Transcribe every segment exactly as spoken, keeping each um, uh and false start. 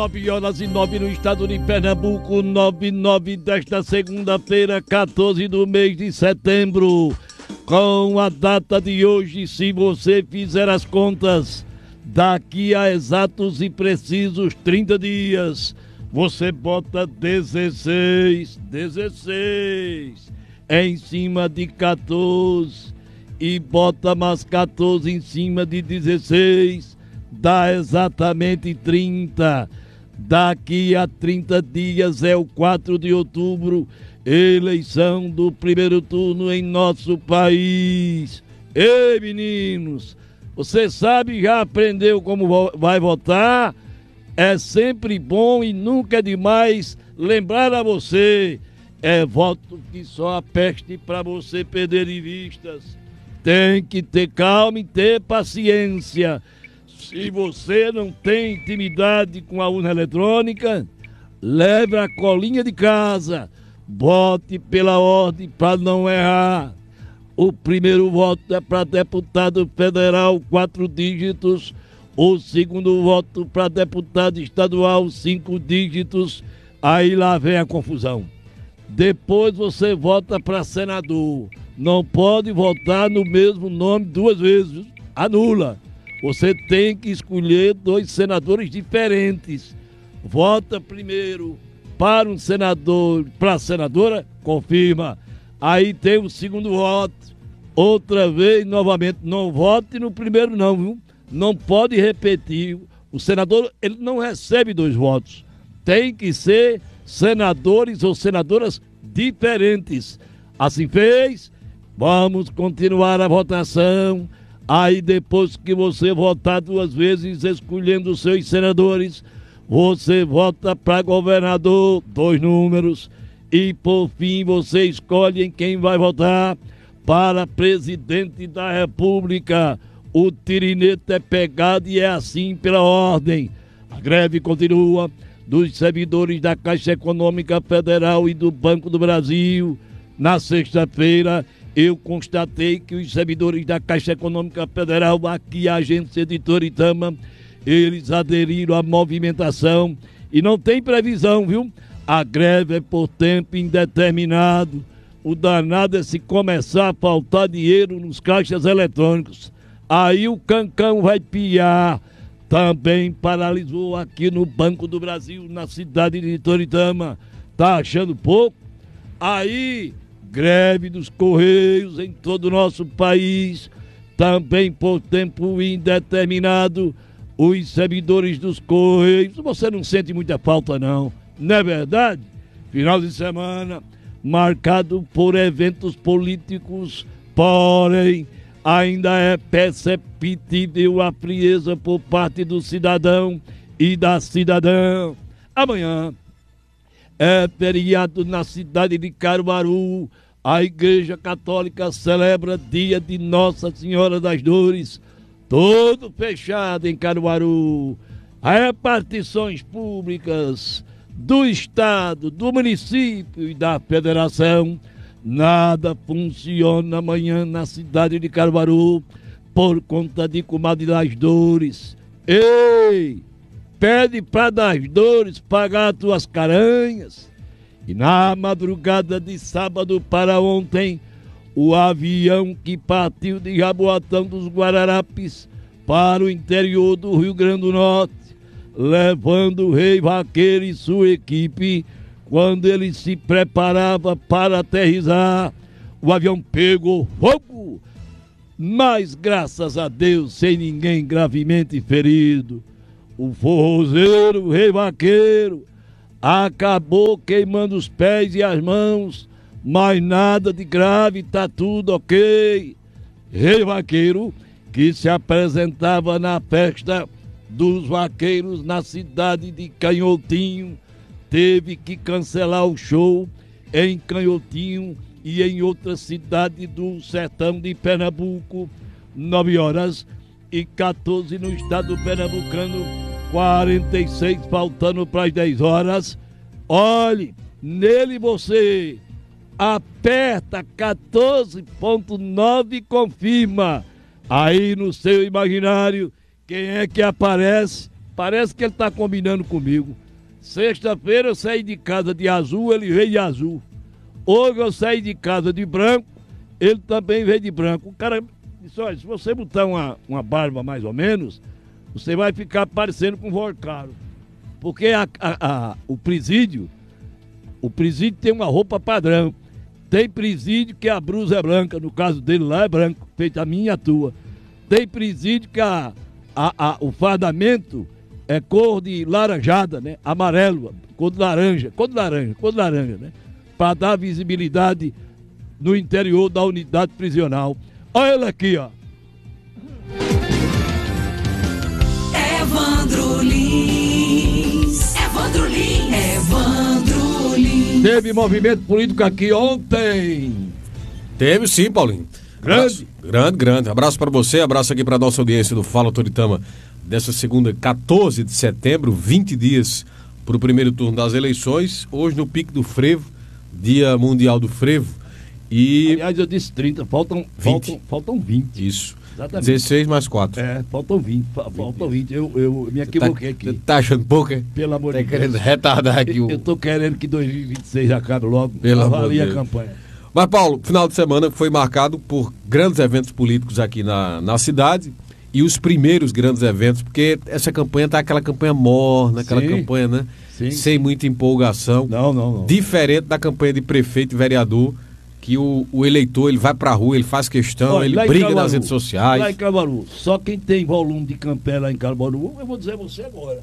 nove horas e nove no estado de Pernambuco, nove e nove desta segunda-feira, quatorze do mês de setembro. Com a data de hoje, se você fizer as contas, daqui a exatos e precisos trinta dias, você bota dezesseis, dezesseis em cima de quatorze e bota mais quatorze em cima de dezesseis, dá exatamente trinta. Daqui a trinta dias é o quatro de outubro, eleição do primeiro turno em nosso país. Ei, meninos, você sabe, já aprendeu como vai votar? É sempre bom e nunca é demais lembrar a você, é voto que só a peste para você perder de vistas. Tem que ter calma e ter paciência. Se você não tem intimidade com a urna eletrônica, leve a colinha de casa, vote pela ordem para não errar. O primeiro voto é para deputado federal, quatro dígitos. O segundo voto para deputado estadual, cinco dígitos. Aí lá vem a confusão. Depois você vota para senador. Não pode votar no mesmo nome duas vezes. Anula. Você tem que escolher dois senadores diferentes. Vota primeiro para um senador, para a senadora, confirma. Aí tem o segundo voto. Outra vez, novamente, não vote no primeiro não, viu? Não pode repetir. O senador, ele não recebe dois votos. Tem que ser senadores ou senadoras diferentes. Assim fez? Vamos continuar a votação. Aí depois que você votar duas vezes escolhendo os seus senadores, você vota para governador, dois números. E por fim você escolhe em quem vai votar para presidente da República. O tirinete é pegado e é assim pela ordem. A greve continua dos servidores da Caixa Econômica Federal e do Banco do Brasil. Na sexta-feira, eu constatei que os servidores da Caixa Econômica Federal, aqui a agência de Toritama, eles aderiram à movimentação e não tem previsão, viu? A greve é por tempo indeterminado. O danado é se começar a faltar dinheiro nos caixas eletrônicos. Aí o cancão vai piar. Também paralisou aqui no Banco do Brasil, na cidade de Toritama. Tá achando pouco? Aí, greve dos Correios em todo o nosso país. Também por tempo indeterminado. Os servidores dos Correios. Você não sente muita falta, não. Não é verdade? Final de semana marcado por eventos políticos, porém ainda é perceptível a frieza por parte do cidadão e da cidadã. Amanhã é feriado na cidade de Caruaru. A Igreja Católica celebra dia de Nossa Senhora das Dores. Todo fechado em Caruaru. Repartições públicas do Estado, do município e da Federação. Nada funciona amanhã na cidade de Caruaru por conta de Comadre das Dores. Ei, pede para das Dores pagar tuas caranhas. E na madrugada de sábado para ontem, o avião que partiu de Jaboatão dos Guararapes para o interior do Rio Grande do Norte, levando o Rei Vaqueiro e sua equipe, quando ele se preparava para aterrissar, o avião pegou fogo, mas graças a Deus, sem ninguém gravemente ferido. O forrozeiro, o Rei Vaqueiro, acabou queimando os pés e as mãos, mas nada de grave, tá tudo ok. Rei Vaqueiro, que se apresentava na festa dos vaqueiros na cidade de Canhotinho, teve que cancelar o show em Canhotinho e em outra cidade do sertão de Pernambuco. Nove horas e quatorze no estado pernambucano, quarenta e seis faltando para as dez horas. Olhe, nele você aperta quatorze ponto nove e confirma. Aí no seu imaginário, quem é que aparece? Parece que ele tá combinando comigo. Sexta-feira eu saí de casa de azul, ele veio de azul. Hoje eu saí de casa de branco, ele também veio de branco. O cara disse, olha, se você botar uma, uma barba mais ou menos, você vai ficar parecendo com o Volcaro. Porque a, a, a, o presídio, o presídio tem uma roupa padrão. Tem presídio que a blusa é branca, no caso dele lá é branco, feita a minha e a tua. Tem presídio que a, a, a, o fardamento é cor de laranjada, né? Amarelo, cor de laranja, cor de laranja, cor de laranja, né? Para dar visibilidade no interior da unidade prisional. Olha ele aqui, ó. Evandro Lins, Evandro Lins, Evandro Lins. Teve movimento político aqui ontem. Teve sim, Paulinho. Grande. Abraço, grande, grande. Abraço para você, abraço aqui para nossa audiência do Fala Toritama. Dessa segunda, quatorze de setembro, vinte dias para o primeiro turno das eleições. Hoje no Pique do Frevo, Dia Mundial do Frevo. E... Aliás, eu disse trinta, faltam faltam, faltam vinte. Isso. Exatamente. dezesseis mais quatro. É, faltam vinte. Faltam vinte. Eu, eu me equivoquei tá, aqui. Tá achando pouco, é? Pelo amor tá de Deus. querendo retardar aqui o... Eu tô querendo que dois mil e vinte e seis acabe logo. Pelo amor de a Deus. campanha. Mas, Paulo, final de semana foi marcado por grandes eventos políticos aqui na, na cidade. E os primeiros grandes eventos, porque essa campanha tá aquela campanha morna, aquela Sim. campanha, né? Sim. Sem muita empolgação. Não, não, não. Diferente da campanha de prefeito e vereador, que o, o eleitor ele vai pra rua, ele faz questão, Olha, ele lá em briga Caruaru, nas redes sociais. Lá em Caruaru, só quem tem volume de campanha lá em Caruaru, eu vou dizer a você agora.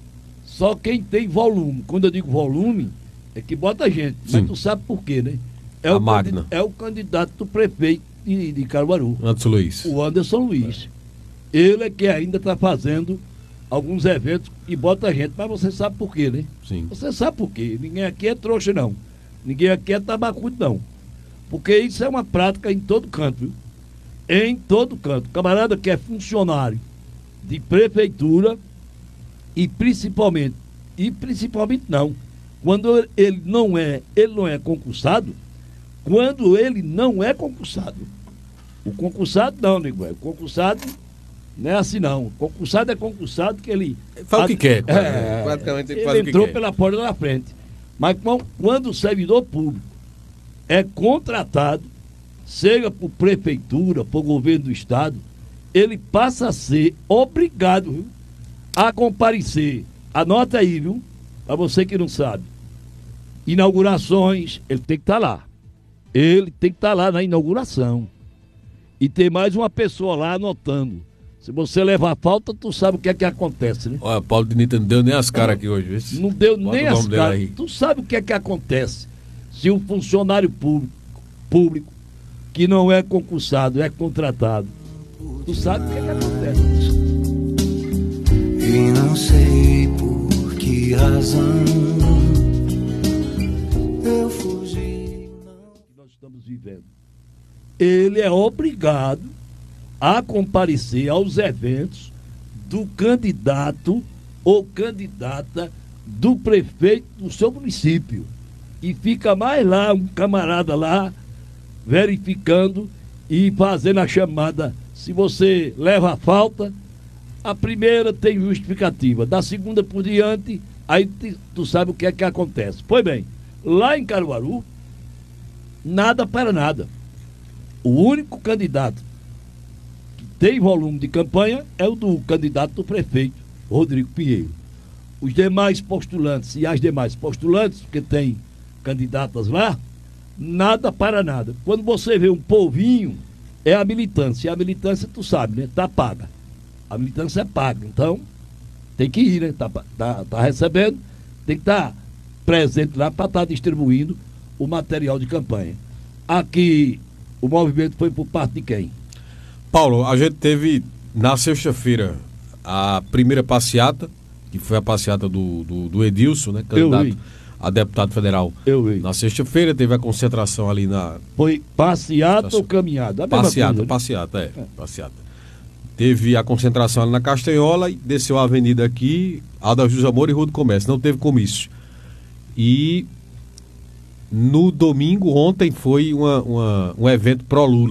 Só quem tem volume, quando eu digo volume, é que bota gente. Sim. Mas tu sabe por quê, né? É A o máquina. É o candidato do prefeito de, de Caruaru, Anderson Luiz. o Anderson Luiz. Ele é que ainda está fazendo alguns eventos e bota gente, mas você sabe por quê, né? Sim. Você sabe por quê. Ninguém aqui é trouxa, não. Ninguém aqui é tabacudo, não. Porque isso é uma prática em todo canto, viu? Em todo canto. Camarada que é funcionário de prefeitura e principalmente, e principalmente não, quando ele não é, ele não é concursado, quando ele não é concursado. O concursado não, nego, o concursado não é assim não. O concursado é concursado que ele... Faz o que quer. É, praticamente ele ele faz o que entrou quer. pela porta da frente. Mas quando o servidor público é contratado, seja por prefeitura, por governo do estado, ele passa a ser obrigado, viu, a comparecer. Anota aí, viu? Para você que não sabe. Inaugurações, ele tem que estar lá. Ele tem que estar lá na inauguração. E tem mais uma pessoa lá anotando. Se você levar falta, tu sabe o que é que acontece, né? Olha, Paulo Dinita não deu nem as caras aqui hoje. Viu? Não deu Bota nem o nome as dele caras. aí. Tu sabe o que é que acontece se um funcionário público, público que não é concursado, é contratado. Tu sabe o que é que acontece. E não sei por que razão eu fugi. Nós estamos vivendo. Ele é obrigado a comparecer aos eventos do candidato ou candidata do prefeito do seu município. E fica mais lá um camarada lá verificando e fazendo a chamada. Se você leva a falta, a primeira tem justificativa, da segunda por diante, aí tu, tu sabe o que é que acontece. Pois bem, lá em Caruaru, nada para nada. O único candidato que tem volume de campanha é o do candidato do prefeito, Rodrigo Pinheiro. Os demais postulantes e as demais postulantes, porque tem candidatas lá, nada para nada. Quando você vê um povinho, é a militância. E a militância, tu sabe, né? Tá paga. A militância é paga. Então, tem que ir, né? Tá, tá, tá recebendo, tem que estar tá presente lá para estar tá distribuindo o material de campanha. Aqui, o movimento foi por parte de quem? Paulo, a gente teve na sexta-feira a primeira passeata, que foi a passeata do, do, do Edilson, né? Candidato a deputado federal. Eu vi. Na sexta-feira teve a concentração ali na... Foi passeata ou caminhada? A mesma Passeata, coisa, né? passeata, é, é. Passeata. Teve a concentração ali na Castanhola e desceu a avenida aqui, Alda Jus Amor e Rua do Comércio. Não teve comício. E no domingo, ontem, foi uma, uma, um evento pró-Lula,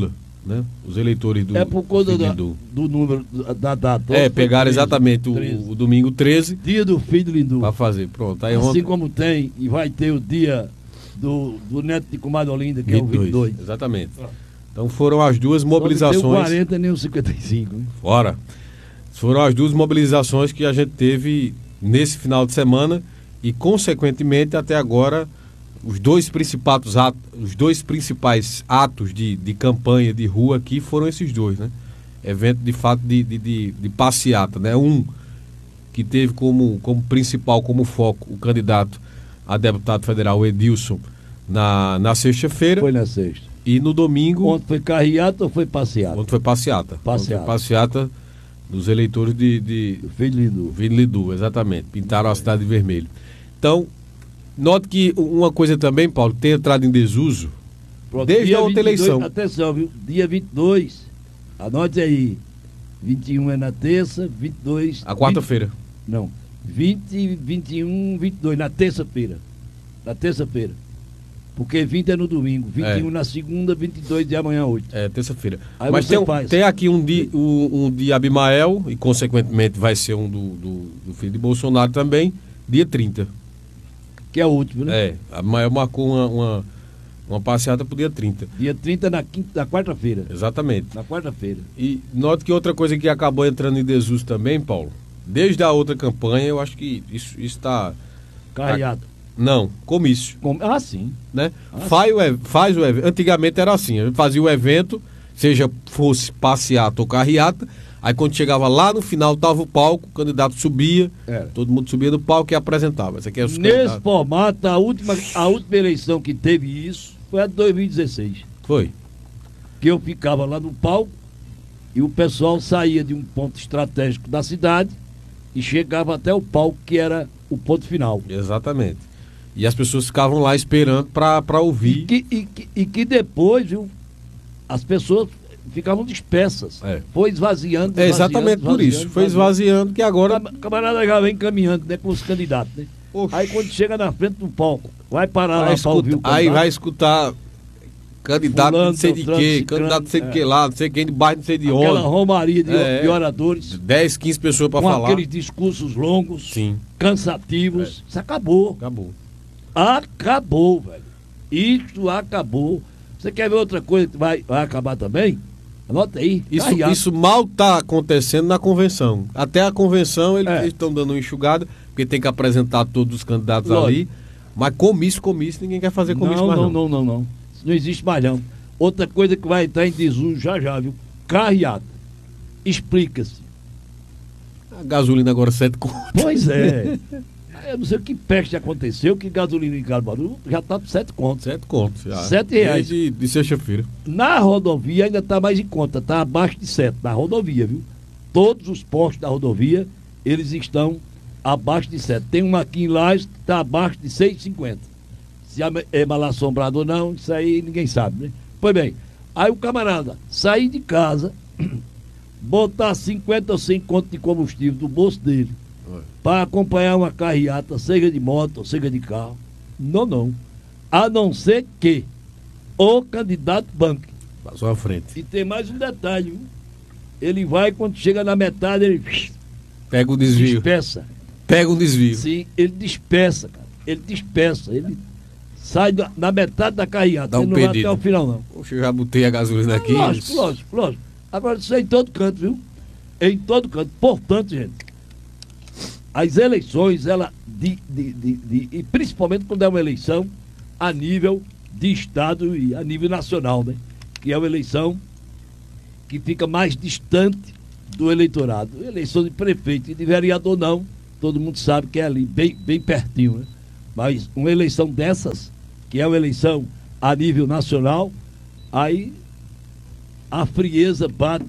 né? Os eleitores do É por conta Filho da, Lindu. do número da, da data. É, Foi pegaram treze, exatamente o, treze. o domingo treze Dia do filho Lindu. para fazer. Pronto, aí Assim ontem, como tem e vai ter o dia do, do neto de Comadre Olinda, que é o vinte e dois. Exatamente. Então foram as duas Não tem mobilizações. o quarenta nem o cinquenta e cinco. Hein? Fora. Foram as duas mobilizações que a gente teve nesse final de semana e, consequentemente, até agora, os dois principais atos, os dois principais atos de, de campanha de rua aqui foram esses dois, né? Evento, de fato, de, de, de, de passeata, né? Um que teve como, como principal, como foco, o candidato a deputado federal, Edilson, na, na sexta-feira. Foi na sexta. E no domingo... Ontem foi carreata ou foi passeata? Ontem foi passeata. Passeata. Ontem foi passeata dos eleitores de, de Do filho Lindu. Vini Lidu, exatamente. Pintaram a cidade de vermelho. Então, note que uma coisa também, Paulo, tem entrado em desuso Pronto, desde dia a outra vinte e dois, eleição. Atenção, viu? Dia vinte e dois, anote aí. vinte e um é na terça, vinte e dois... A quarta-feira. vinte, não, vinte, vinte e um, vinte e dois, na terça-feira. Na terça-feira. Porque vinte é no domingo, vinte e um É. na segunda, vinte e dois de amanhã, oito. É, terça-feira. Aí Mas você tem, um- faz. tem aqui um de, um, um de Abimael, e consequentemente vai ser um do, do, do filho de Bolsonaro também, dia trinta. Que é o último, né? É, Abimael marcou uma, uma, uma passeata pro dia trinta. Dia trinta na, quinta, na quarta-feira. Exatamente. Na quarta-feira. E note que outra coisa que acabou entrando em desuso também, Paulo, desde a outra campanha, eu acho que isso está... Carreata. Não, comício. Com- Ah, sim. Né? Ah, faz, o, ev- faz o evento. Antigamente era assim, a gente fazia o evento, seja fosse passeata ou carreata, aí quando chegava lá no final tava o palco, o candidato subia, Era. todo mundo subia do palco e apresentava. Esse aqui é os Nesse candidatos. formato, a última, a última eleição que teve isso foi a de dois mil e dezesseis. Foi. Que eu ficava lá no palco e o pessoal saía de um ponto estratégico da cidade e chegava até o palco, que era o ponto final. Exatamente. E as pessoas ficavam lá esperando para ouvir. E que, e, que, e que depois, viu, as pessoas ficavam dispersas. É. Foi esvaziando, É esvaziando, exatamente por esvaziando, isso. Foi esvaziando que agora. O camarada já vem caminhando, né, com os candidatos, né? Oxe. Aí quando chega na frente do palco, vai parar Vai lá para ouvir o escutar- aí candidato. vai escutar candidato Fulano, não sei de Beltrano, quê, Cicrano, candidato não sei de é. que lá, não sei quem de bairro, não sei de Aquela onde. romaria de, É. de oradores, dez, quinze pessoas para com falar. aqueles discursos longos, Sim, cansativos. Isso acabou. acabou. Acabou, velho. Isso acabou. Você quer ver outra coisa que vai, vai acabar também? Anota aí. Isso, Carreata. isso mal está acontecendo na convenção. Até a convenção eles É. estão dando uma enxugada, porque tem que apresentar todos os candidatos Lógico. ali. Mas comício, comício, ninguém quer fazer comício não, mais não, não, não, não. Isso não existe mais não. Outra coisa que vai entrar em desuso já já, viu? Carreata. Explica-se. A gasolina agora sete conto. Pois é. Eu não sei o que peste aconteceu, que gasolina em Caruaru já está por sete contos. Sete contos. já. Sete reais. Desde de sexta-feira. Na rodovia ainda está mais em conta, está abaixo de sete, na rodovia, viu? Todos os postos da rodovia, eles estão abaixo de sete. Tem uma aqui em Lages que está abaixo de seis e cinquenta. Se é mal assombrado ou não, isso aí ninguém sabe, né? Pois bem, aí o camarada sair de casa, botar cinquenta ou cem conto de combustível do bolso dele, para acompanhar uma carreata, seja de moto ou seja de carro. Não, não. A não ser que o candidato banque. Passou à frente. E tem mais um detalhe, viu? Ele vai, quando chega na metade, ele Pega o desvio. dispersa. Pega um desvio. Sim, ele dispersa, cara. Ele dispersa. Ele sai da, na metade da carreata. Dá um ele não vai perdido. até o final, não. Poxa, eu já botei a gasolina aqui. Lógico, lógico, lógico. Agora, isso é em todo canto, viu? Em todo canto. Portanto, gente, as eleições, ela, de, de, de, de- e principalmente quando é uma eleição a nível de Estado e a nível nacional, né? Que é uma eleição que fica mais distante do eleitorado. Eleição de prefeito e de vereador não, todo mundo sabe que é ali, bem, bem pertinho, né? Mas uma eleição dessas, que é uma eleição a nível nacional, aí a frieza bate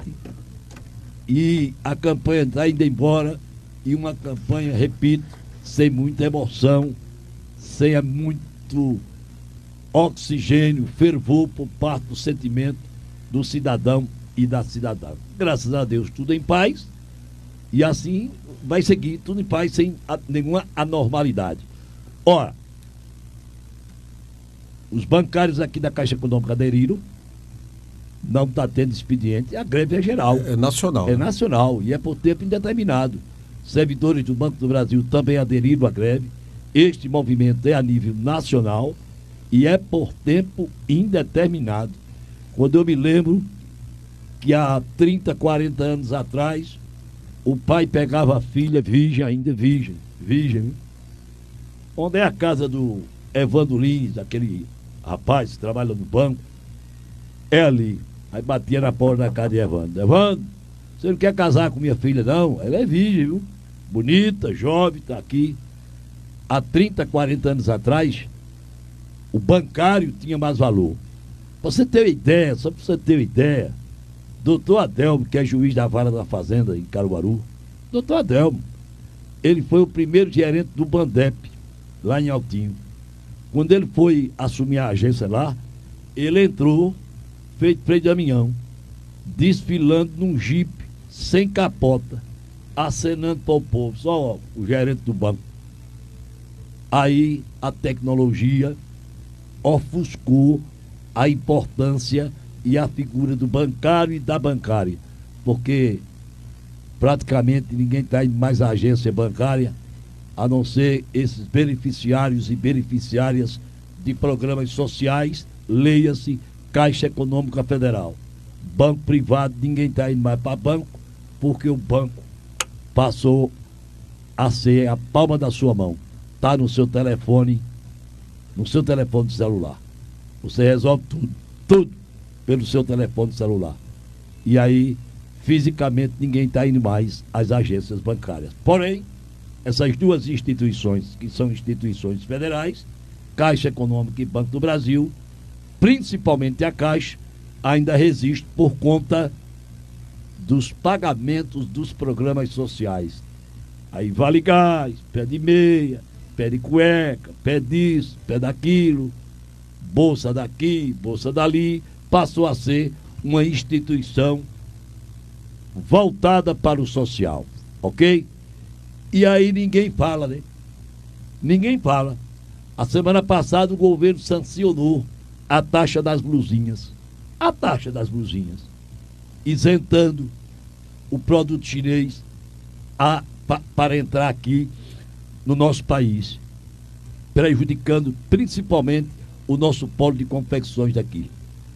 e a campanha está indo embora, e uma campanha, repito, sem muita emoção, sem muito oxigênio, fervor por parte do sentimento do cidadão e da cidadã. Graças a Deus, tudo em paz, e assim vai seguir, tudo em paz, sem a- nenhuma anormalidade. Ora, os bancários aqui da Caixa Econômica aderiram, não está tendo expediente. A greve é geral. É nacional. É nacional e é por tempo indeterminado. Servidores do Banco do Brasil também aderiram à greve. Este movimento é a nível nacional e é por tempo indeterminado. Quando eu me lembro que há trinta, quarenta anos atrás, o pai pegava a filha, virgem ainda, virgem, virgem, viu? Onde é a casa do Evandro Lins, aquele rapaz que trabalha no banco? É ali. Aí batia na porta da casa de Evandro. Evandro, você não quer casar com minha filha, não? Ela é virgem, viu? Bonita, jovem, tá aqui. Há trinta, quarenta anos atrás, o bancário tinha mais valor. Pra você ter uma ideia, só pra você ter uma ideia, doutor Adelmo, que é juiz da Vara da Fazenda em Caruaru, doutor Adelmo, ele foi o primeiro gerente do Bandep, lá em Altinho. Quando ele foi assumir a agência lá, ele entrou, feito freio de caminhão, desfilando num jipe, sem capota, acenando para o povo, só ó, o gerente do banco. Aí a tecnologia ofuscou a importância e a figura do bancário e da bancária, porque praticamente ninguém está indo mais à agência bancária, a não ser esses beneficiários e beneficiárias de programas sociais, leia-se Caixa Econômica Federal. Banco privado, ninguém está indo mais para banco, porque o banco passou a ser a palma da sua mão. Está no seu telefone, no seu telefone celular. Você resolve tudo, tudo pelo seu telefone celular. E aí, fisicamente, ninguém está indo mais às agências bancárias. Porém, essas duas instituições, que são instituições federais, Caixa Econômica e Banco do Brasil, principalmente a Caixa, ainda resiste por conta dos pagamentos dos programas sociais. Aí vale gás, pé de meia, pé de cueca, pé disso, pé daquilo, bolsa daqui, bolsa dali, passou a ser uma instituição voltada para o social, ok? E aí ninguém fala, né? Ninguém fala. A semana passada o governo sancionou a taxa das blusinhas. A taxa das blusinhas. Isentando o produto chinês a, pa, para entrar aqui no nosso país, prejudicando principalmente o nosso polo de confecções daqui.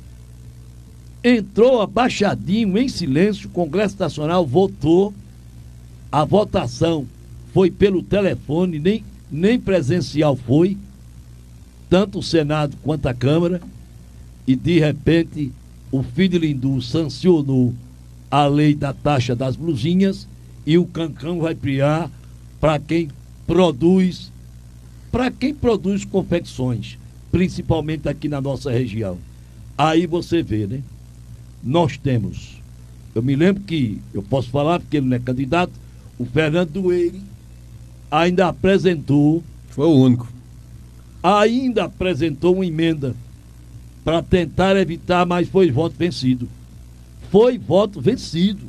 Entrou abaixadinho, em silêncio, o Congresso Nacional votou, a votação foi pelo telefone, nem, nem presencial foi, tanto o Senado quanto a Câmara, e de repente o Fidelindu sancionou a lei da taxa das blusinhas e o cancão vai criar para quem produz, para quem produz confecções, principalmente aqui na nossa região. Aí você vê, né? Nós temos, eu me lembro que, eu posso falar porque ele não é candidato, o Fernando Dueire ainda apresentou, foi o único, ainda apresentou uma emenda para tentar evitar, mas foi voto vencido. Foi voto vencido.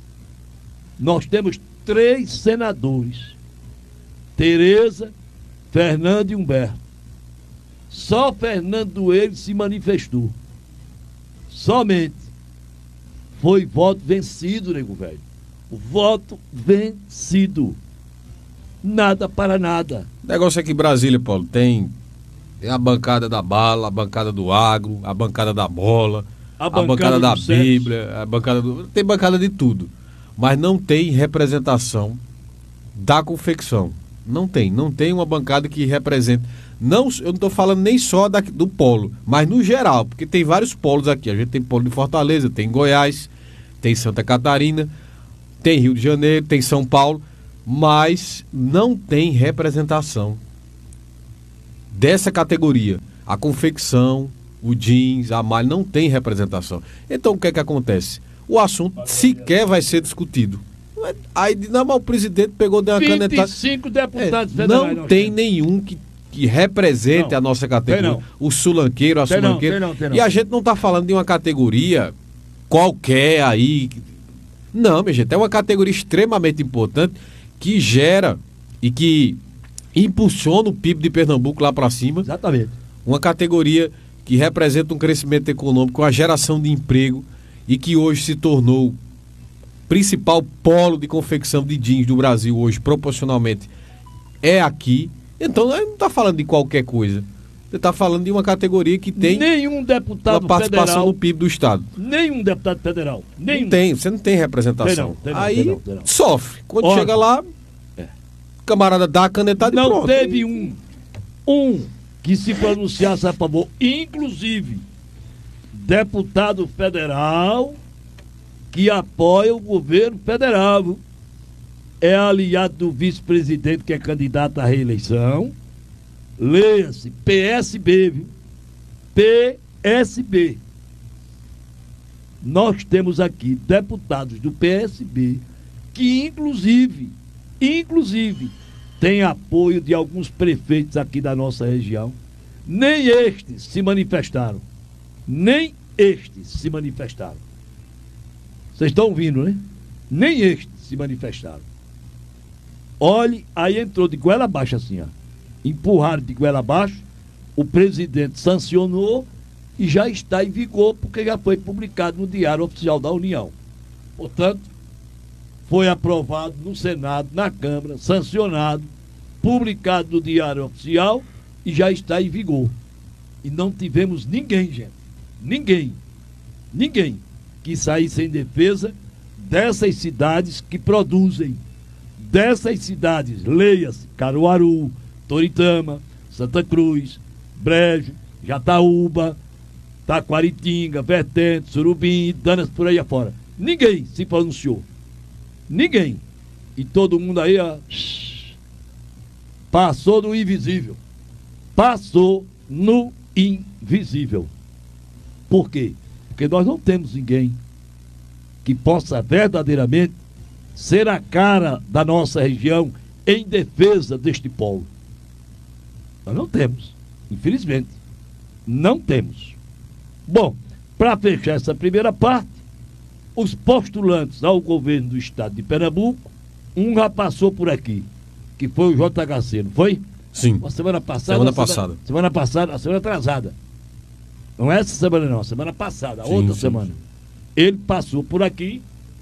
Nós temos três senadores, Tereza, Fernando e Humberto. Só Fernando Dueire se manifestou. Somente. Foi voto vencido, nego velho. O voto vencido. Nada para nada. O negócio é que Brasília, Paulo, tem, tem a bancada da bala, a bancada do agro, a bancada da bola, a bancada, a bancada da Bíblia, sexo. a bancada do... Tem bancada de tudo. Mas não tem representação da confecção. Não tem. Não tem uma bancada que represente. Não, eu não estou falando nem só da, do polo, mas no geral, porque tem vários polos aqui. A gente tem polo de Fortaleza, tem Goiás, tem Santa Catarina, tem Rio de Janeiro, tem São Paulo, mas não tem representação dessa categoria. A confecção, o jeans, a malha, não tem representação. Então o que é que acontece? O assunto sequer vai ser discutido. Aí, não, mas o presidente pegou, deu uma canetada. vinte e cinco deputados é, federais. Não tem nenhum que, que represente não, a nossa categoria. O sulanqueiro, a sulanqueira. Não, tem não, tem não. E a gente não está falando de uma categoria qualquer aí. Não, minha gente, é uma categoria extremamente importante que gera e que impulsiona o P I B de Pernambuco lá para cima. Exatamente. Uma categoria que representa um crescimento econômico, uma geração de emprego. e que hoje se tornou principal polo de confecção de jeans do Brasil hoje, proporcionalmente, é aqui. Então, não está falando de qualquer coisa. Você está falando de uma categoria que tem nenhum deputado uma participação federal, no P I B do Estado. Nenhum deputado federal. Nenhum. Não tem, você não tem representação. Tem não, tem não, Aí tem não, tem não. sofre. Quando Olha, chega lá, é. camarada dá a canetada e não pronto. teve um, um que se pronunciasse a favor, inclusive deputado federal que apoia o governo federal, viu? É aliado do vice-presidente que é candidato à reeleição. Leia-se, P S B, viu? P S B. Nós temos aqui deputados do P S B que, inclusive, inclusive, tem apoio de alguns prefeitos aqui da nossa região. Nem estes se manifestaram. Nem estes se manifestaram. Vocês estão ouvindo, né? Nem estes se manifestaram. Olhe, aí entrou de goela abaixo assim, ó. Empurraram de goela abaixo, o presidente sancionou e já está em vigor, porque já foi publicado no Diário Oficial da União. Portanto, foi aprovado no Senado, na Câmara, sancionado, publicado no Diário Oficial e já está em vigor. E não tivemos ninguém, gente, ninguém, ninguém que saísse em defesa dessas cidades que produzem, dessas cidades, leia-se, Caruaru, Toritama, Santa Cruz, Brejo, Jataúba, Taquaritinga, Vertente, Surubim, Danas, por aí afora. Ninguém se pronunciou. Ninguém. E todo mundo aí, ó, passou no invisível. Passou no invisível. Por quê? Porque nós não temos ninguém que possa verdadeiramente ser a cara da nossa região em defesa deste polo. Nós não temos, infelizmente. Não temos. Bom, para fechar essa primeira parte, os postulantes ao governo do estado de Pernambuco, um já passou por aqui, que foi o J H C, não foi? Sim. A semana passada. Semana a passada. Semana, semana passada, a semana atrasada. Não é essa semana não, a semana passada, a Sim, outra sim, semana. sim. Ele passou por aqui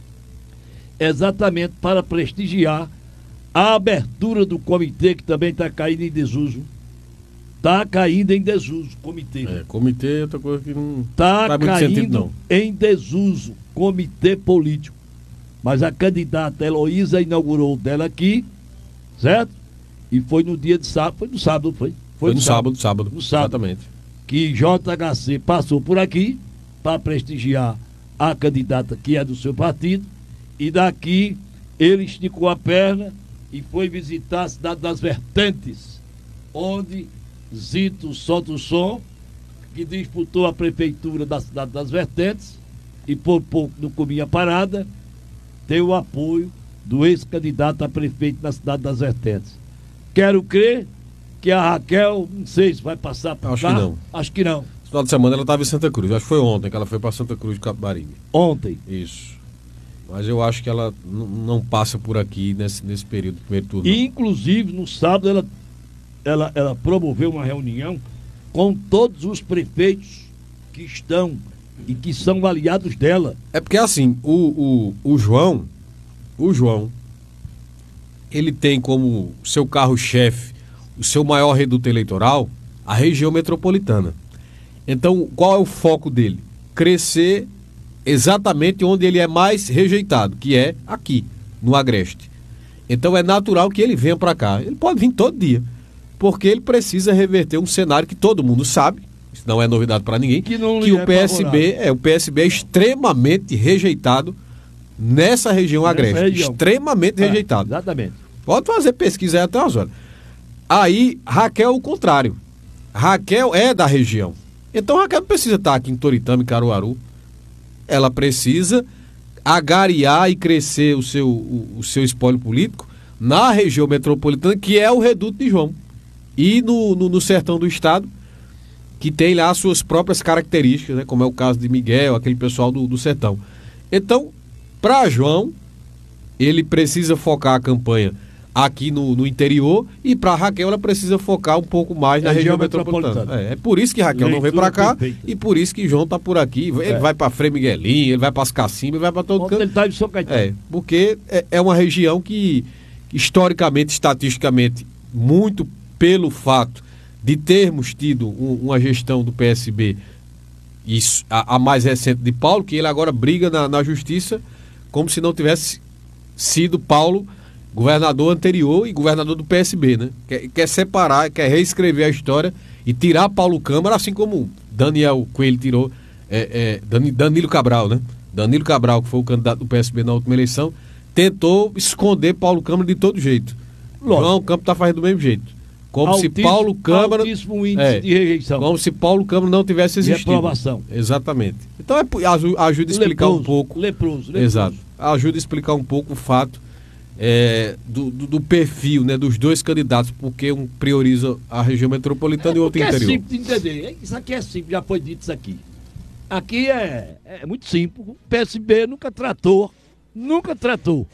exatamente para prestigiar a abertura do comitê, que também está caindo em desuso. Está caindo em desuso, comitê. É, comitê é outra coisa que não Está faz muito caindo sentido, não. em desuso, comitê político. Mas a candidata Heloísa inaugurou dela aqui, certo? E foi no dia de sábado, foi no sábado, foi? Foi no sábado, sábado, No sábado. exatamente. Que J H C passou por aqui para prestigiar a candidata que é do seu partido, e daqui ele esticou a perna e foi visitar a cidade das Vertentes, onde Zito Solta o Som, que disputou a prefeitura da cidade das Vertentes e por pouco não comia parada, tem o apoio do ex-candidato a prefeito na cidade das Vertentes. Quero crer que a Raquel, não sei se vai passar por Acho cá. que não. Acho que não. No final de semana ela estava em Santa Cruz. Acho que foi ontem que ela foi para Santa Cruz de Capibaribe. Ontem. Isso. Mas eu acho que ela n- não passa por aqui nesse, nesse período do primeiro turno. E, inclusive, no sábado, ela, ela, ela promoveu uma reunião com todos os prefeitos que estão e que são aliados dela. É porque assim, o, o, o João, o João, ele tem como seu carro-chefe, o seu maior reduto eleitoral, a região metropolitana. Então, qual é o foco dele? Crescer exatamente onde ele é mais rejeitado, que é aqui, no Agreste. Então é natural que ele venha para cá. Ele pode vir todo dia, porque ele precisa reverter um cenário que todo mundo sabe, isso não é novidade para ninguém, Que não que lhe o é P S B favorável. é o P S B é extremamente rejeitado nessa região Nessa Agreste, região. extremamente É, rejeitado. Exatamente. Pode fazer pesquisa aí até umas horas. Aí, Raquel é o contrário. Raquel é da região. Então, Raquel não precisa estar aqui em Toritama e Caruaru. Ela precisa agariar e crescer o seu, o, o seu espólio político na região metropolitana, que é o reduto de João. E no, no, no sertão do estado, que tem lá as suas próprias características, né? Como é o caso de Miguel, aquele pessoal do, do sertão. Então, para João, ele precisa focar a campanha aqui no, no interior, e para Raquel ela precisa focar um pouco mais na É região região metropolitana. metropolitana. É, é por isso que Raquel não vem Leitura para cá perfeita. e por isso que João tá por aqui. Ele É. vai para Frei Miguelinho, ele vai para as Cacimbas, ele vai para todo Ontem canto. ele tá em São Caetano. É, porque é, é uma região que, historicamente, estatisticamente, muito pelo fato de termos tido um- uma gestão do P S B, isso, a, a mais recente de Paulo, que ele agora briga na, na justiça como se não tivesse sido Paulo governador anterior e governador do P S B, né? Quer, quer separar, quer reescrever a história e tirar Paulo Câmara, assim como Daniel Coelho tirou é, é, Dani- Danilo Cabral, né? Danilo Cabral, que foi o candidato do P S B na última eleição, tentou esconder Paulo Câmara de todo jeito. Lógico. João Campos está fazendo do mesmo jeito. Como se Altíssimo- Paulo Câmara. altíssimo índice É, de rejeição. Como se Paulo Câmara não tivesse E existido. aprovação. Exatamente. Então é, por- aju- ajuda a explicar Leproso, um pouco. Leproso, leproso. Exato. Ajuda a explicar um pouco o fato é, do, do, do perfil, né, dos dois candidatos, porque um prioriza a região metropolitana e o outro Porque interior. é simples de entender. Isso aqui é simples, já foi dito isso aqui. Aqui é, é muito simples. O P S B nunca tratou, nunca tratou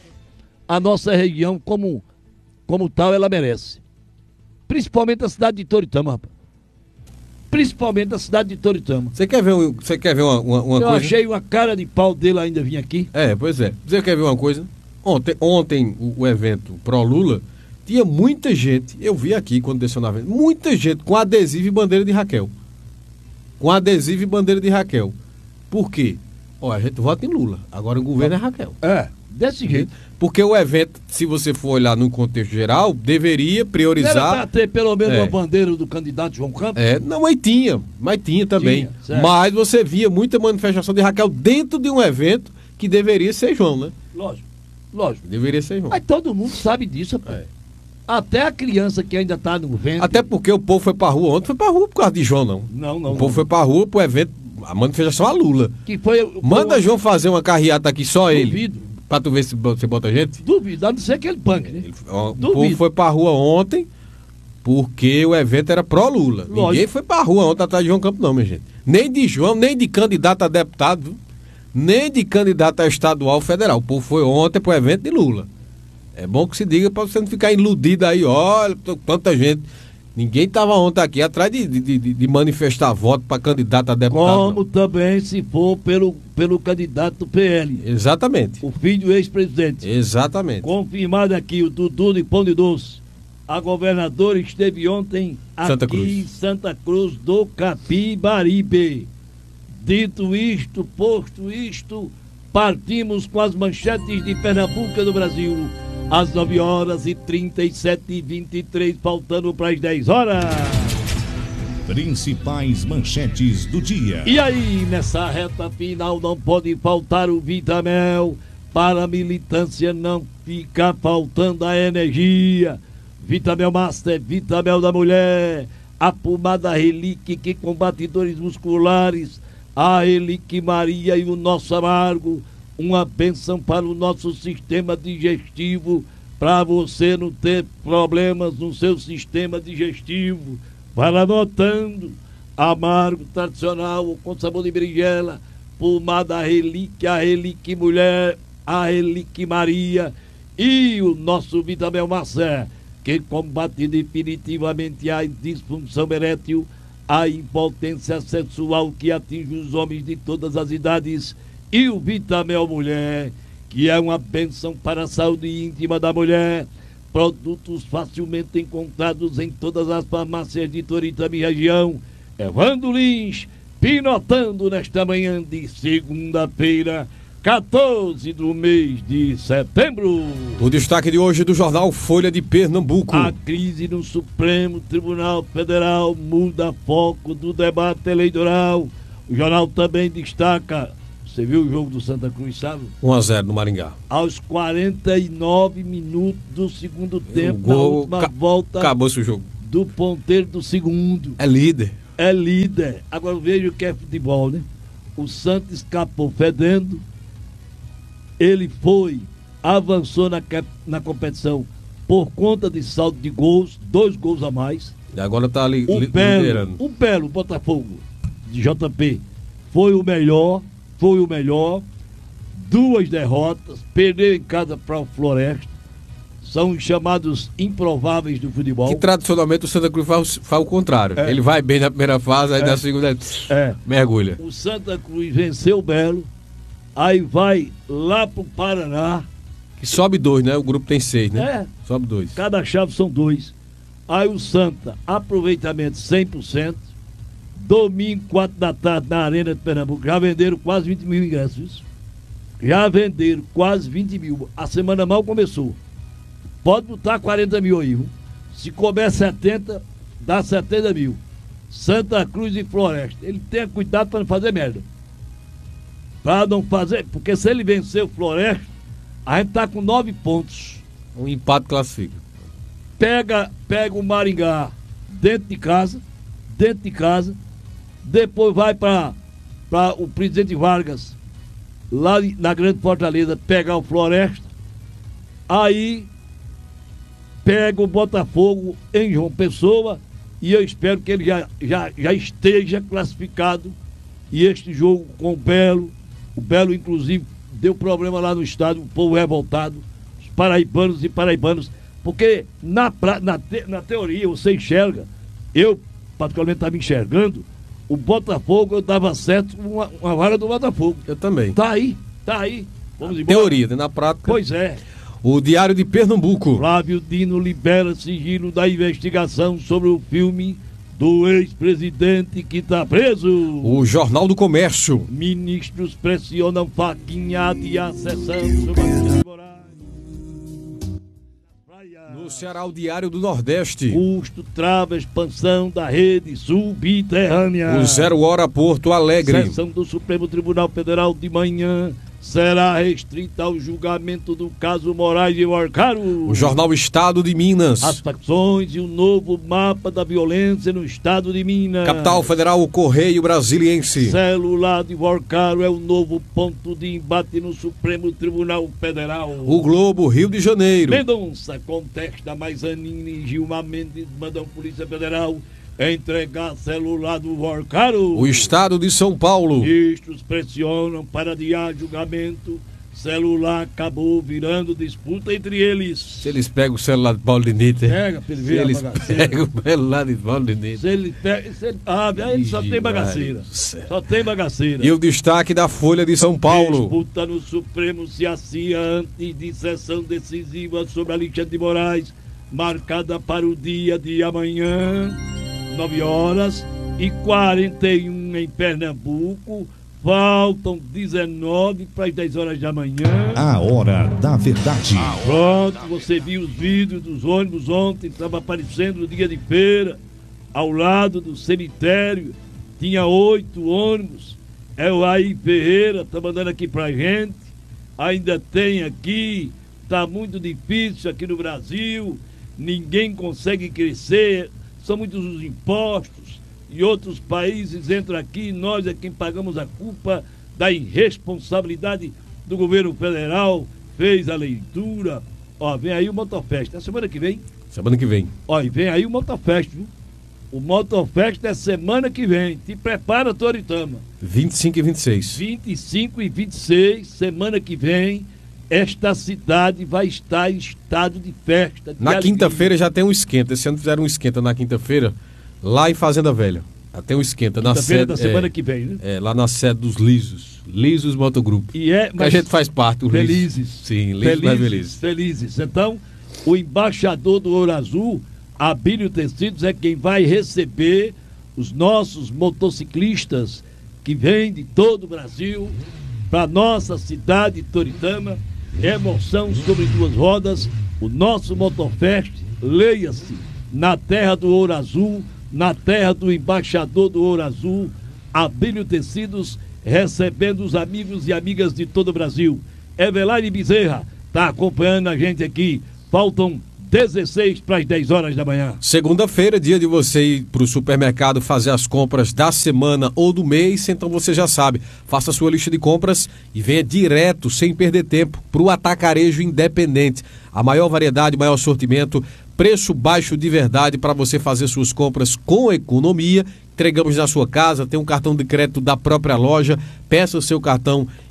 a nossa região como, como tal ela merece. Principalmente a cidade de Toritama, rapaz. Principalmente a cidade de Toritama. Você quer ver, um- você quer ver uma, uma, uma Eu coisa? achei uma cara de pau dele ainda vir aqui. É, pois é. Você quer ver uma coisa? Ontem, ontem o, o evento Pro Lula tinha muita gente, eu vi aqui quando desceu na venda, muita gente com adesivo e bandeira de Raquel. Com adesivo e bandeira de Raquel. Por quê? Ó, a gente vota em Lula, agora o governo é Raquel. É, desse jeito. Porque o evento, se você for olhar no contexto geral, deveria Era pra priorizar. ter pelo menos É. uma bandeira do candidato João Campos. É, não, mas tinha, mas tinha também. Tinha, certo. Mas você via muita manifestação de Raquel dentro de um evento que deveria ser João, né? Lógico, lógico. Deveria ser João. Mas todo mundo sabe disso, rapaz. É. Até a criança que ainda tá no vento. Até porque o povo foi pra rua ontem, foi pra rua por causa de João, não. Não, não. O povo não. foi pra rua pro evento, a manifestação a Lula. Que foi. o- Manda foi- João fazer uma carreata aqui, só ele. Duvido. Pra tu ver se você bota gente. Duvido, a não ser aquele punk, né? Ele- ó, o Duvido. povo foi pra rua ontem porque o evento era pró-Lula. Lógico. Ninguém foi pra rua ontem atrás de João Campos, não, minha gente. Nem de João, nem de candidato a deputado, viu? Nem de candidato a estadual federal. O povo foi ontem pro evento de Lula. É bom que se diga pra você não ficar iludido aí, olha, tô- quanta gente. Ninguém tava ontem aqui atrás de, de, de- de manifestar voto pra candidato a deputado. Como não. também se for pelo, pelo candidato do P L, Exatamente. o filho do ex-presidente. Exatamente. Confirmado aqui o Dudu de Pão de Doce. A governadora esteve ontem Santa aqui Cruz. em Santa Cruz do Capibaribe. Dito isto, posto isto, partimos com as manchetes de Pernambuco e do Brasil. Às nove horas e trinta e sete e vinte e três, faltando para as dez horas. Principais manchetes do dia. E aí, nessa reta final, não pode faltar o Vitamel. Para a militância não ficar faltando a energia. Vitamel Master, Vitamel da mulher. A pomada Relique que combate dores musculares. A Relique Maria e o nosso amargo. Uma bênção para o nosso sistema digestivo. Para você não ter problemas no seu sistema digestivo. Para anotando, amargo tradicional com sabor de berinjela, pomada Relíquia, a Relique Mulher, a Relique Maria e o nosso Vitamel Macer, que combate definitivamente a disfunção erétil, a impotência sexual que atinge os homens de todas as idades, e o Vitamel Mulher, que é uma bênção para a saúde íntima da mulher. Produtos facilmente encontrados em todas as farmácias de Toritama e região. Evandro Lins, pinotando nesta manhã de segunda-feira, quatorze do mês de setembro. O destaque de hoje do jornal Folha de Pernambuco. A crise no Supremo Tribunal Federal muda foco do debate eleitoral. O jornal também destaca. Você viu o jogo do Santa Cruz, sabe? um a zero no Maringá. Aos quarenta e nove minutos do segundo tempo, gol, na última ca- volta Acabou-se o jogo. do ponteiro do segundo. É líder. É líder. Agora veja o que é futebol, né? O Santos escapou fedendo. Ele foi, avançou na, cap- na competição por conta de saldo de gols, dois gols a mais. E agora tá ali O li- Belo, liderando. o Belo Botafogo de J P foi o melhor, foi o melhor. Duas derrotas, perdeu em casa para o Floresta. são os chamados improváveis do futebol. Que tradicionalmente o Santa Cruz faz, faz o contrário. É. Ele vai bem na primeira fase, aí É. na segunda É. mergulha. O Santa Cruz venceu o Belo, aí vai lá pro Paraná. Que sobe dois, né? O grupo tem seis, né? É. Sobe dois. Cada chave são dois. Aí o Santa, aproveitamento cem por cento. Domingo, quatro da tarde, na Arena de Pernambuco. Já venderam quase vinte mil ingressos. Já venderam quase vinte mil. A semana mal começou. Pode botar quarenta mil aí, viu? Se couber setenta, dá setenta mil. Santa Cruz e Floresta. Ele tenha cuidado para não fazer merda. Para não fazer. Porque se ele vencer o Floresta, a gente tá com nove pontos. Um empate classifica. Pega, pega o Maringá dentro de casa, dentro de casa, depois vai para o Presidente Vargas, lá na Grande Fortaleza, pegar o Floresta, aí pega o Botafogo em João Pessoa, e eu espero que ele já, já, já esteja classificado, e este jogo com o Belo, o Belo inclusive deu problema lá no estádio, o povo revoltado, os paraibanos e paraibanos, porque na, pra- na, te- na teoria você enxerga, eu particularmente estava enxergando, o Botafogo eu dava certo com uma, uma vara do Botafogo. Eu também. Tá aí, tá aí. Vamos embora. Teoria, né? Na prática. Pois é. O Diário de Pernambuco. Flávio Dino libera sigilo da investigação sobre o filme do ex-presidente que está preso. O Jornal do Comércio. Ministros pressionam Faquinha a adiar a sessão sobre a de Moraes. Praia. No Ceará, o Diário do Nordeste. Custo trava a expansão da rede subterrânea. O Zero Hora Porto Alegre. Sessão do Supremo Tribunal Federal de manhã será restrita ao julgamento do caso Moraes e Warcaro. O Jornal Estado de Minas. As facções e o novo mapa da violência no estado de Minas. Capital Federal, o Correio Brasiliense. Celular de Warcaro é o novo ponto de embate no Supremo Tribunal Federal. O Globo, Rio de Janeiro. Mendonça contesta, mas Anine e Gilmar Mendes mandam Polícia Federal entregar celular do Warcaro. O Estado de São Paulo. Ministros pressionam para adiar julgamento. Celular acabou virando disputa entre eles. Se eles pegam o celular de Paulo Diniz. Pega, pra ele Se ver a eles bagaceira. pegam o celular de Paulo Diniz. Se ele pega, se ele, ah, aí ele só Ixi, tem bagaceira. Maria do céu. Só tem bagaceira. E o destaque da Folha de São Paulo. Disputa no Supremo se acia antes de sessão decisiva sobre Alexandre de Moraes, marcada para o dia de amanhã, nove horas e quarenta e um em Pernambuco. Faltam dezenove para as dez horas da manhã. A hora da verdade. Pronto, você viu os vídeos dos ônibus ontem, estava aparecendo no dia de feira, ao lado do cemitério, tinha oito ônibus. É o Aí Ferreira, tá mandando aqui pra gente. Ainda tem aqui, tá muito difícil aqui no Brasil, ninguém consegue crescer, são muitos os impostos, e outros países entram aqui, nós é quem pagamos a culpa da irresponsabilidade do governo federal. Fez a leitura. Ó, vem aí o Motofest, na semana que vem. Semana que vem. Ó, e vem aí o Motofest, viu? O Motofest é semana que vem. Te prepara, Toritama. vinte e cinco e vinte e seis. vinte e cinco e vinte e seis, semana que vem, esta cidade vai estar em estado de festa. de Na alegria. quinta-feira já tem um esquenta. Esse ano fizeram um esquenta na quinta-feira, lá em Fazenda Velha. Já tem um esquenta na Quinta-feira sede. da semana é, que vem, né? é, lá na sede dos Lisos. Lisos Motogrupo. E é, Que a gente faz parte, o felizes. Lisos. Sim, Lisos mais felizes. Felizes. Então, o embaixador do Ouro Azul, Abílio Tecidos, é quem vai receber os nossos motociclistas que vêm de todo o Brasil para nossa cidade, Toritama. Emoção sobre duas rodas. O nosso Motofest, leia-se, na terra do Ouro Azul, na terra do embaixador do Ouro Azul, Abílio Tecidos, recebendo os amigos e amigas de todo o Brasil. Eveline Bezerra está acompanhando a gente aqui. Faltam dezesseis para as dez horas da manhã. Segunda-feira, dia de você ir para o supermercado fazer as compras da semana ou do mês, então você já sabe, faça a sua lista de compras e venha direto, sem perder tempo, para o Atacarejo Independente. A maior variedade, maior sortimento, preço baixo de verdade para você fazer suas compras com economia. Entregamos na sua casa, tem um cartão de crédito da própria loja, peça o seu cartão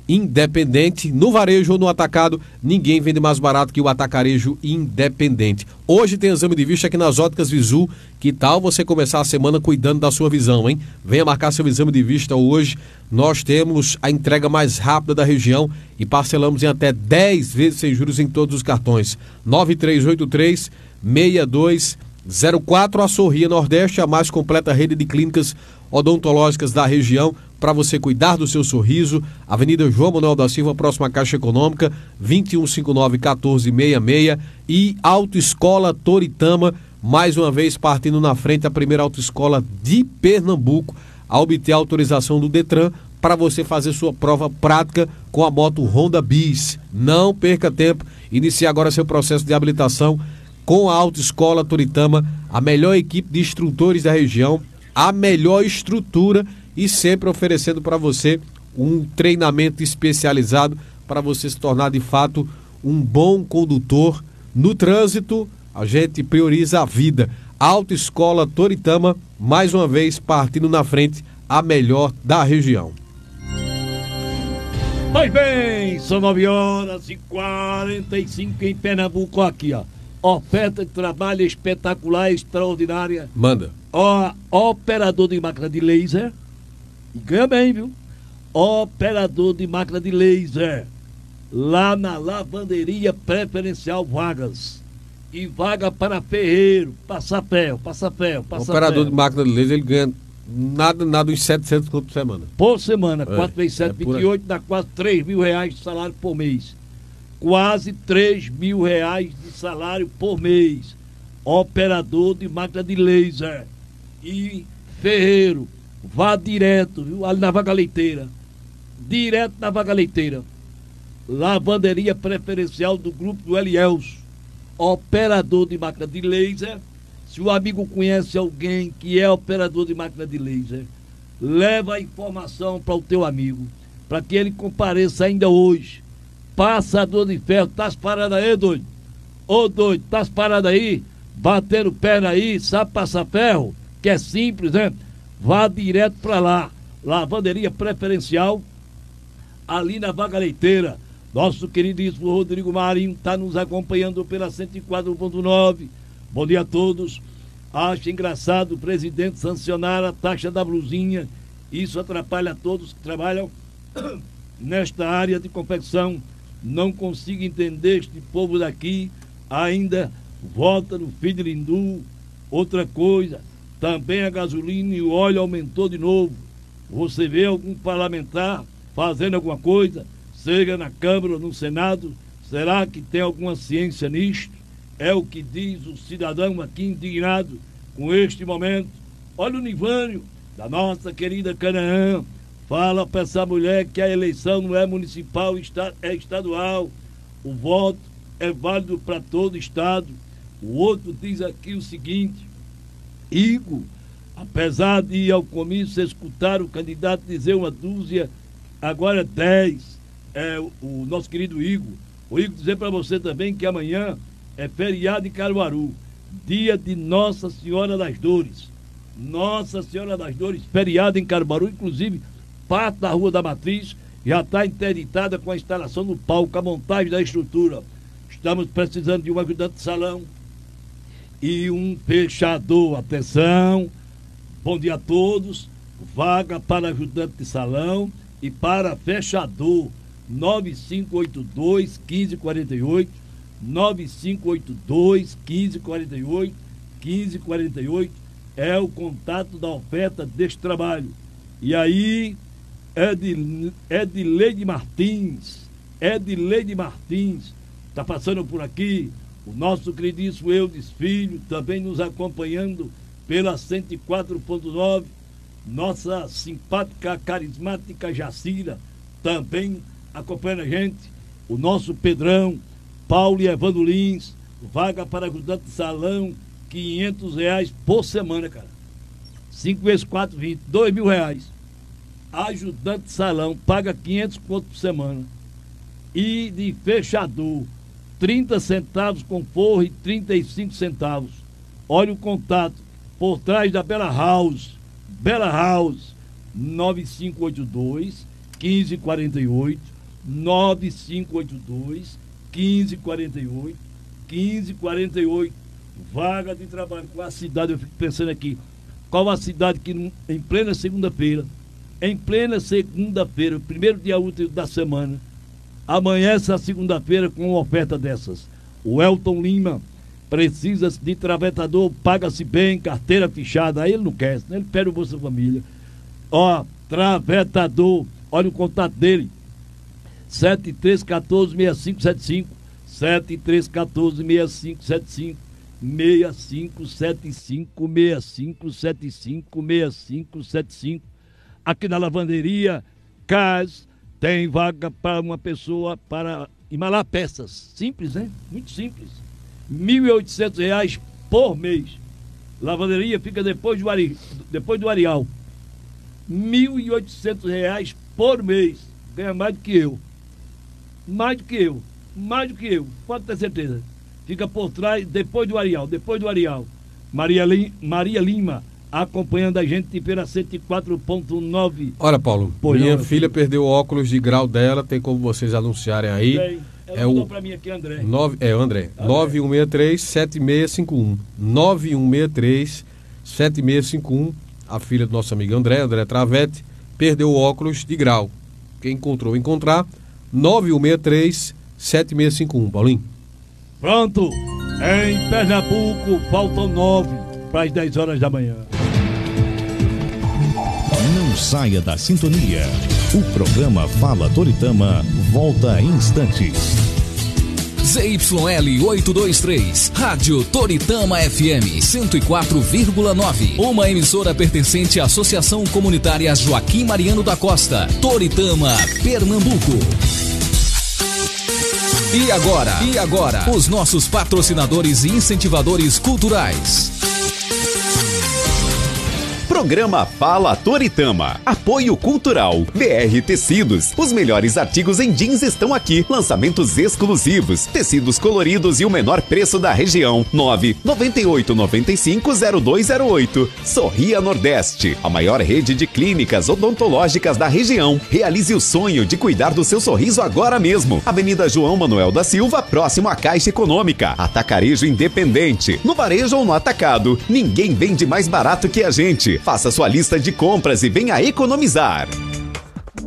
Independente. No varejo ou no atacado, ninguém vende mais barato que o Atacarejo Independente. Hoje tem exame de vista aqui nas Óticas Visu. Que tal você começar a semana cuidando da sua visão, hein? Venha marcar seu exame de vista hoje. Nós temos a entrega mais rápida da região e parcelamos em até dez vezes sem juros em todos os cartões. nove três oito três, seis dois zero quatro. A Sorria Nordeste, a mais completa rede de clínicas odontológicas da região, para você cuidar do seu sorriso. Avenida João Manuel da Silva, próxima à Caixa Econômica, vinte e um cinquenta e nove, quatorze sessenta e seis. E Autoescola Toritama, mais uma vez partindo na frente, a primeira autoescola de Pernambuco a obter a autorização do Detran para você fazer sua prova prática com a moto Honda Bis. Não perca tempo, inicie agora seu processo de habilitação com a Autoescola Toritama, a melhor equipe de instrutores da região, a melhor estrutura e sempre oferecendo para você um treinamento especializado para você se tornar de fato um bom condutor no trânsito. A gente prioriza a vida. Autoescola Toritama, mais uma vez partindo na frente, a melhor da região. Pois bem, são nove horas e quarenta e cinco em Pernambuco. Aqui, ó. Oferta de trabalho espetacular, extraordinária. Manda. Ó, operador de máquina de laser. E ganha bem, viu? Operador de máquina de laser. Lá na Lavanderia Preferencial Vagas. E vaga para ferreiro, passa ferro, passa ferro, passa ferro. Operador de máquina de laser, ele ganha nada, nada uns setecentos conto por semana. Por semana, é, quatro vezes sete, é vinte e oito, dá quase três mil reais de salário por mês. Quase três mil reais de salário por mês. Operador de máquina de laser. E ferreiro, vá direto, viu? Ali na Vaga Leiteira. Direto na Vaga Leiteira. Lavanderia Preferencial do Grupo do Elielso. Operador de máquina de laser. Se o amigo conhece alguém que é operador de máquina de laser, leva a informação para o teu amigo, para que ele compareça ainda hoje. Passador de ferro, tá parado aí, doido? Ô doido, tá parado aí? Batendo perna aí, sabe passar ferro? Que é simples, né? Vá direto para lá. Lavanderia Preferencial, ali na Vaga Leiteira. Nosso queridíssimo Rodrigo Marinho está nos acompanhando pela cento e quatro ponto nove. Bom dia a todos. Acho engraçado o presidente sancionar a taxa da blusinha. Isso atrapalha todos que trabalham nesta área de confecção. Não consigo entender este povo daqui. Ainda vota no filho de Lindu. Outra coisa, também a gasolina e o óleo aumentou de novo. Você vê algum parlamentar fazendo alguma coisa? Seja na Câmara ou no Senado, será que tem alguma ciência nisto? É o que diz o cidadão aqui indignado com este momento. Olha o Nivânio, da nossa querida Canaã, fala para essa mulher que a eleição não é municipal, é estadual. O voto é válido para todo o estado. O outro diz aqui o seguinte: Igor, apesar de ir ao comício escutar o candidato dizer uma dúzia, agora dez. É, o, o nosso querido Igor. O Igor dizer para você também que amanhã é feriado em Caruaru, dia de Nossa Senhora das Dores. Nossa Senhora das Dores, feriado em Caruaru, inclusive parte da Rua da Matriz já está interditada com a instalação do palco, a montagem da estrutura. Estamos precisando de um ajudante de salão e um fechador. Atenção, bom dia a todos. Vaga para ajudante de salão e para fechador. nove cinco oito dois, um cinco quatro oito, nove cinco oito dois, um cinco quatro oito, um cinco quatro oito é o contato da oferta deste trabalho. E aí, Ed, Edileide Martins, Edileide Martins, está passando por aqui, o nosso queridíssimo Eudes Filho, também nos acompanhando pela cento e quatro ponto nove, nossa simpática, carismática Jacira, também acompanha a gente, o nosso Pedrão, Paulo e Evandro Lins, vaga para ajudante de salão, quinhentos reais por semana, cara. cinco vezes quatro, vinte, dois mil reais. Ajudante de salão, paga quinhentos conto por semana. E de fechador, trinta centavos com forro e trinta e cinco centavos. Olha o contato, por trás da Bela House, Bela House, nove cinco oito dois, um cinco quatro oito, nove cinco oito dois, um cinco quatro oito, um cinco quatro oito. Vaga de trabalho. Com a cidade, eu fico pensando aqui, qual a cidade que em plena segunda-feira, em plena segunda-feira, primeiro dia útil da semana, amanhece a segunda-feira com uma oferta dessas. O Elton Lima precisa de travetador, paga-se bem, carteira fichada, aí ele não quer, ele pede o Bolsa Família. Ó, travetador, olha o contato dele, sete três um quatro, seis cinco sete cinco, sete três um quatro, seis cinco sete cinco, seis cinco sete cinco, seis cinco sete cinco, seis cinco sete cinco. Aqui na lavanderia C A S tem vaga para uma pessoa para embalar peças. Simples, né? Muito simples. mil e oitocentos reais por mês. Lavanderia fica depois do, Ari, depois do Areal. mil e oitocentos reais por mês. Ganha mais do que eu. Mais do que eu. Mais do que eu. Pode ter certeza. Fica por trás, depois do Areal. Depois do Areal. Maria, Lim, Maria Lima, acompanhando a gente pela cento e quatro ponto nove. Olha, Paulo, Pois minha não, filha filho. perdeu o óculos de grau dela, tem como vocês anunciarem aí. Bem, ela É mandou o pra mim aqui, André. nove, é, André, André. nove um seis três, sete seis cinco um. nove um seis três, sete seis cinco um. A filha do nosso amigo André, André Travete, perdeu o óculos de grau. Quem encontrou, encontrar, nove um seis três, sete seis cinco um. Paulinho. Pronto. Em Pernambuco, faltam nove para as dez horas da manhã. Não saia da sintonia. O programa Fala Toritama volta em instantes. Z Y L oitocentos e vinte e três, Rádio Toritama F M cento e quatro vírgula nove. Uma emissora pertencente à Associação Comunitária Joaquim Mariano da Costa, Toritama, Pernambuco. E agora, e agora, os nossos patrocinadores e incentivadores culturais. Programa Fala Toritama. Apoio Cultural. B R Tecidos. Os melhores artigos em jeans estão aqui. Lançamentos exclusivos. Tecidos coloridos e o menor preço da região. nove nove oito nove cinco zero dois zero oito. Sorria Nordeste. A maior rede de clínicas odontológicas da região. Realize o sonho de cuidar do seu sorriso agora mesmo. Avenida João Manuel da Silva, próximo à Caixa Econômica. Atacarejo Independente. No varejo ou no atacado, ninguém vende mais barato que a gente. Faça sua lista de compras e venha economizar.